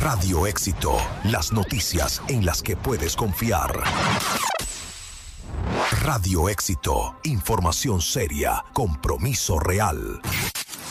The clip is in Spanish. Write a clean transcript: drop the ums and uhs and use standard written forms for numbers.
Radio Éxito, las noticias en las que puedes confiar. Radio Éxito, información seria, compromiso real.